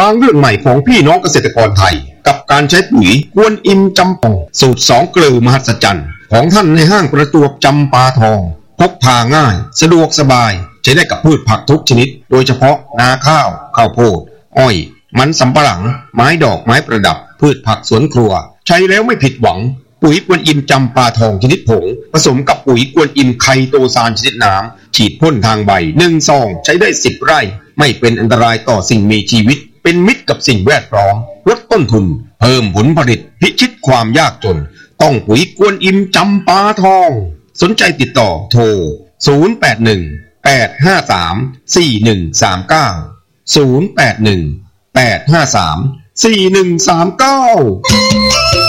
างเรื่องใหม่ของพี่น้องเกษตรกรไทยกับการใช้ปุ๋ยกวนอิมจำปองสูตร2 เกลือมหัศจรรย์ของท่านในห้างประจวบจำปาทองพกพาง่ายสะดวกสบายใช้ได้กับพืชผักทุกชนิดโดยเฉพาะนาข้าวข้าวโพดอ้อยมันสำปะหลังไม้ดอกไม้ประดับพืชผักสวนครัวใช้แล้วไม่ผิดหวังปุ๋ยกวนอิมจำปาทองชนิดผงผสมกับปุ๋ยกวนอิมไคโตซานชนิดน้ำฉีดพ่นทางใบ1 ซองใช้ได้10 ไร่ไม่เป็นอันตรายต่อสิ่งมีชีวิตเป็นมิตรกับสิ่งแวดล้อมลดต้นทุนเพิ่มผลผลิตพิชิตความยากจนต้องปุ๋ยกวนอิมจำปาทองสนใจติดต่อโทร0818534139 0818534139